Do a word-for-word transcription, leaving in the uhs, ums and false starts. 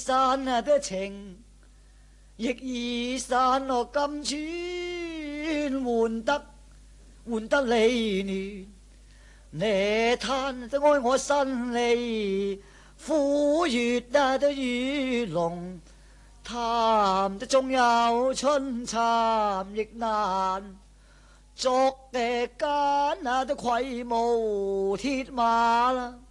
山的情，亦以山落金川換得換得你暖。你嘆得哀我身離，苦月啊的雨濃，談得終有春蠶亦難。昨日間啊都愧無鐵馬啦。